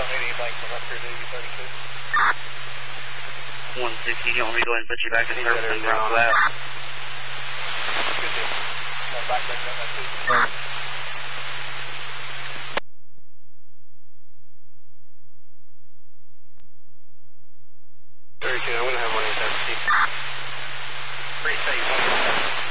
need any blanks on record, do you, 32? 160, you want me to go ahead and put you back in service and run that? Good deal. Back on that too. 32, I'm going to have 1 8 Pretty safe.